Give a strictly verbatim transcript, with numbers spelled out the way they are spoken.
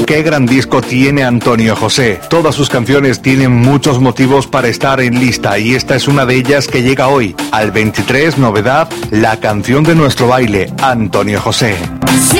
Qué gran disco tiene Antonio José. Todas sus canciones tienen muchos motivos para estar en lista y esta es una de ellas que llega hoy. Al veintitrés, novedad, la canción de nuestro baile, Antonio José.